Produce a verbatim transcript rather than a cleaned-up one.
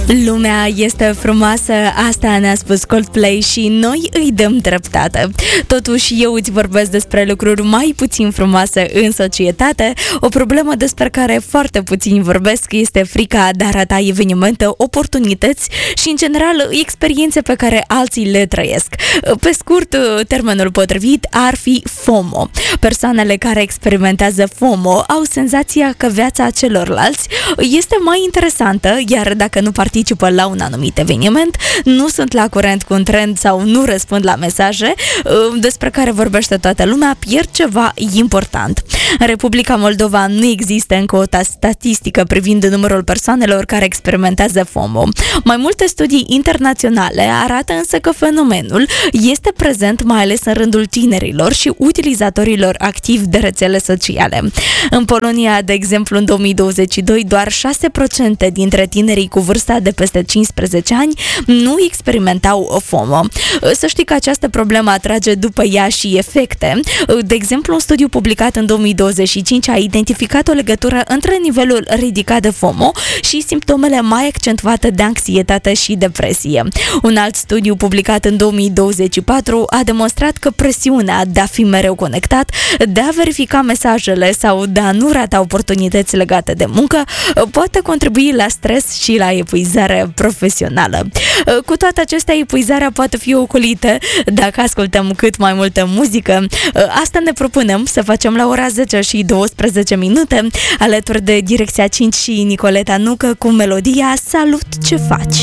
Lumea este frumoasă, asta ne-a spus Coldplay și noi îi dăm dreptate. Totuși, eu îți vorbesc despre lucruri mai puțin frumoase în societate. O problemă despre care foarte puțini vorbesc este frica de a rata evenimente, oportunități și, în general, experiențe pe care alții le trăiesc. Pe scurt, termenul potrivit ar fi FOMO. Persoanele care experimentează FOMO au senzația că viața celorlalți este mai interesantă, iar dacă nu participă la un anumit eveniment, nu sunt la curent cu un trend sau nu răspund la mesaje despre care vorbește toată lumea, pierd ceva important. În Republica Moldova nu există încă o statistică privind numărul persoanelor care experimentează FOMO. Mai multe studii internaționale arată însă că fenomenul este prezent mai ales în rândul tinerilor și utilizatorilor activi de rețele sociale. În Polonia, de exemplu, în două mii douăzeci și doi, doar șase la sută dintre tinerii cu vârsta de peste cincisprezece ani nu experimentau FOMO. Să știi că această problemă atrage după ea și efecte. De exemplu, un studiu publicat în două mii douăzeci și cinci a identificat o legătură între nivelul ridicat de FOMO și simptomele mai accentuate de anxietate și depresie. Un alt studiu publicat în două mii douăzeci și patru a demonstrat că presiunea de a fi mereu conectat, de a verifica mesajele sau de a nu rata oportunități legate de muncă poate contribui la stres și la epuizare profesională. Cu toate acestea, epuizarea poate fi ocolită dacă ascultăm cât mai multă muzică. Asta ne propunem să facem la ora zece și douăsprezece minute, alături de Direcția cinci și Nicoleta Nucă cu melodia Salut, ce faci?